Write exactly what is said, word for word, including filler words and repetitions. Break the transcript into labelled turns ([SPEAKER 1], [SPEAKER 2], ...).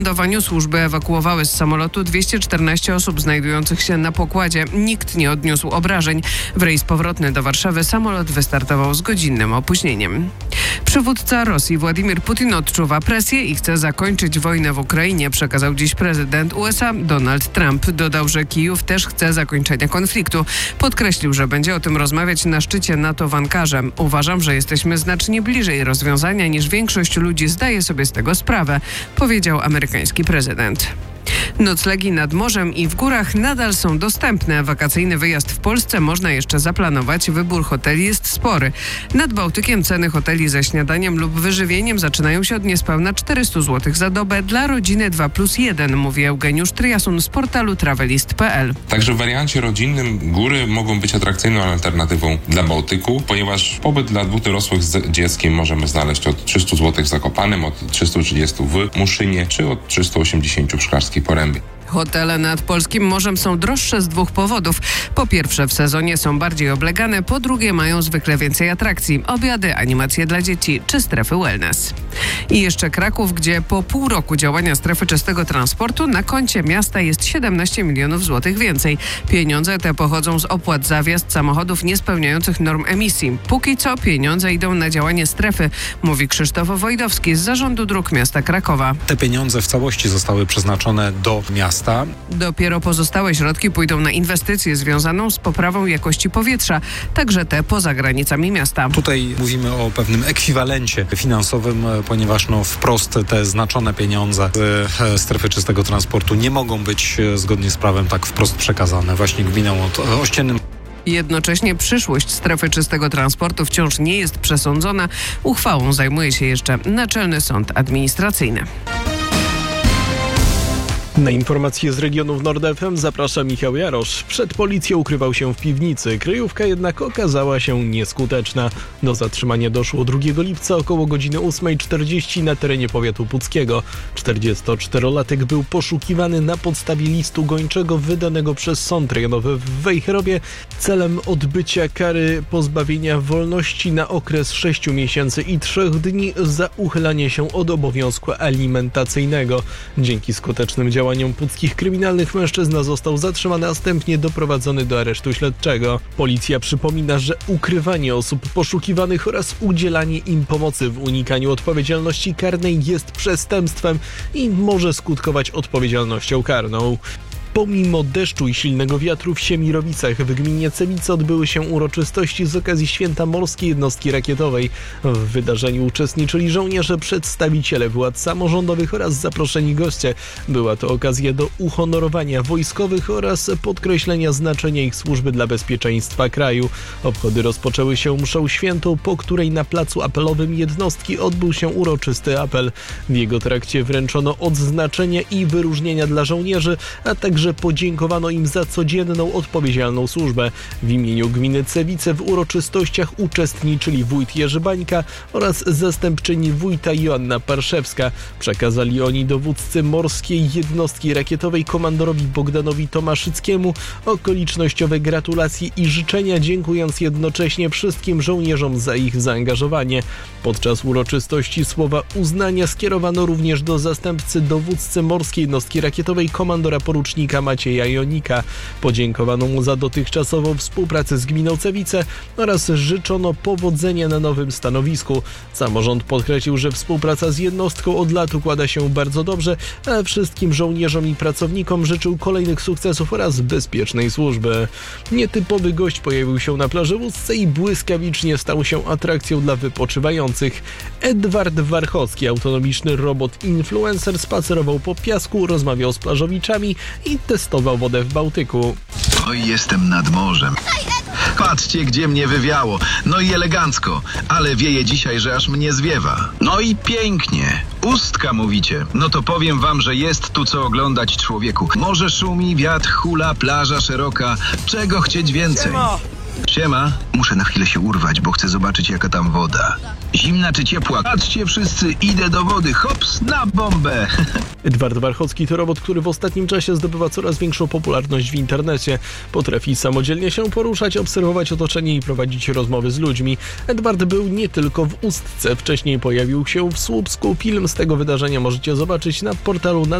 [SPEAKER 1] W lądowaniu służby ewakuowały z samolotu dwieście czternaście osób znajdujących się na pokładzie. Nikt nie odniósł obrażeń. W rejs powrotny do Warszawy samolot wystartował z godzinnym opóźnieniem. Przywódca Rosji Władimir Putin odczuwa presję i chce zakończyć wojnę w Ukrainie, przekazał dziś prezydent U S A Donald Trump. Dodał, że Kijów też chce zakończenia konfliktu. Podkreślił, że będzie o tym rozmawiać na szczycie NATO w Ankarze. Uważam, że jesteśmy znacznie bliżej rozwiązania niż większość ludzi zdaje sobie z tego sprawę, powiedział amerykański prezydent. Noclegi nad morzem i w górach nadal są dostępne. Wakacyjny wyjazd w Polsce można jeszcze zaplanować. Wybór hoteli jest spory. Nad Bałtykiem ceny hoteli ze śniadaniem lub wyżywieniem zaczynają się od niespełna czterysta złotych za dobę dla rodziny dwa plus jeden, mówi Eugeniusz Triasun z portalu travelist kropka p l.
[SPEAKER 2] Także w wariancie rodzinnym góry mogą być atrakcyjną alternatywą dla Bałtyku, ponieważ pobyt dla dwóch dorosłych z dzieckiem możemy znaleźć od trzysta złotych w Zakopanem, od trzysta trzydzieści w Muszynie, czy od trzysta osiemdziesiąt w Szklarskiej Porębie.
[SPEAKER 1] Hotele nad polskim morzem są droższe z dwóch powodów. Po pierwsze, w sezonie są bardziej oblegane, po drugie, mają zwykle więcej atrakcji, obiady, animacje dla dzieci czy strefy wellness. I jeszcze Kraków, gdzie po pół roku działania strefy czystego transportu na koncie miasta jest siedemnaście milionów złotych więcej. Pieniądze te pochodzą z opłat za wjazd samochodów niespełniających norm emisji. Póki co pieniądze idą na działanie strefy, mówi Krzysztof Wojdowski z Zarządu Dróg Miasta Krakowa.
[SPEAKER 3] Te pieniądze w całości zostały przeznaczone do miasta.
[SPEAKER 1] Dopiero pozostałe środki pójdą na inwestycję związaną z poprawą jakości powietrza, także te poza granicami miasta.
[SPEAKER 3] Tutaj mówimy o pewnym ekwiwalencie finansowym, ponieważ no wprost te znaczone pieniądze z strefy czystego transportu nie mogą być zgodnie z prawem tak wprost przekazane właśnie gminom ościennym.
[SPEAKER 1] Jednocześnie przyszłość strefy czystego transportu wciąż nie jest przesądzona. Uchwałą zajmuje się jeszcze Naczelny Sąd Administracyjny.
[SPEAKER 4] Na informacje z regionów Nord F M zaprasza Michał Jarosz. Przed policją ukrywał się w piwnicy. Kryjówka jednak okazała się nieskuteczna. Do zatrzymania doszło drugiego lipca około godziny ósmej czterdzieści na terenie powiatu puckiego. czterdziestoczterolatek był poszukiwany na podstawie listu gończego wydanego przez sąd rejonowy w Wejherowie celem odbycia kary pozbawienia wolności na okres sześciu miesięcy i trzech dni za uchylanie się od obowiązku alimentacyjnego. Dzięki skutecznym działaniom działaniom puckich kryminalnych mężczyzna został zatrzymany, a następnie doprowadzony do aresztu śledczego. Policja przypomina, że ukrywanie osób poszukiwanych oraz udzielanie im pomocy w unikaniu odpowiedzialności karnej jest przestępstwem i może skutkować odpowiedzialnością karną. Pomimo deszczu i silnego wiatru w Siemirowicach w gminie Cewice odbyły się uroczystości z okazji Święta Morskiej Jednostki Rakietowej. W wydarzeniu uczestniczyli żołnierze, przedstawiciele władz samorządowych oraz zaproszeni goście. Była to okazja do uhonorowania wojskowych oraz podkreślenia znaczenia ich służby dla bezpieczeństwa kraju. Obchody rozpoczęły się mszą świętą, po której na placu apelowym jednostki odbył się uroczysty apel. W jego trakcie wręczono odznaczenia i wyróżnienia dla żołnierzy, a także że podziękowano im za codzienną, odpowiedzialną służbę. W imieniu gminy Cewice w uroczystościach uczestniczyli wójt Jerzy Bańka oraz zastępczyni wójta Joanna Parszewska. Przekazali oni dowódcy Morskiej Jednostki Rakietowej komandorowi Bogdanowi Tomaszyckiemu okolicznościowe gratulacje i życzenia, dziękując jednocześnie wszystkim żołnierzom za ich zaangażowanie. Podczas uroczystości słowa uznania skierowano również do zastępcy dowódcy Morskiej Jednostki Rakietowej komandora porucznika Macieja Jonika. Podziękowano mu za dotychczasową współpracę z gminą Cewice oraz życzono powodzenia na nowym stanowisku. Samorząd podkreślił, że współpraca z jednostką od lat układa się bardzo dobrze, a wszystkim żołnierzom i pracownikom życzył kolejnych sukcesów oraz bezpiecznej służby. Nietypowy gość pojawił się na plaży w Ustce i błyskawicznie stał się atrakcją dla wypoczywających. Edward Warchowski, autonomiczny robot-influencer, spacerował po piasku, rozmawiał z plażowiczami i testował wodę w Bałtyku.
[SPEAKER 5] Oj, jestem nad morzem. Patrzcie, gdzie mnie wywiało. No i elegancko, ale wieje dzisiaj, że aż mnie zwiewa. No i pięknie. Ustka mówicie. No to powiem wam, że jest tu co oglądać, człowieku. Morze szumi, wiatr hula, plaża szeroka. Czego chcieć więcej? Siema. Muszę na chwilę się urwać, bo chcę zobaczyć, jaka tam woda. Zimna czy ciepła? Patrzcie wszyscy, idę do wody, hops, na bombę.
[SPEAKER 4] Edward Warchocki to robot, który w ostatnim czasie zdobywa coraz większą popularność w internecie. Potrafi samodzielnie się poruszać, obserwować otoczenie i prowadzić rozmowy z ludźmi. Edward był nie tylko w Ustce, wcześniej pojawił się w Słupsku. Film z tego wydarzenia możecie zobaczyć na portalu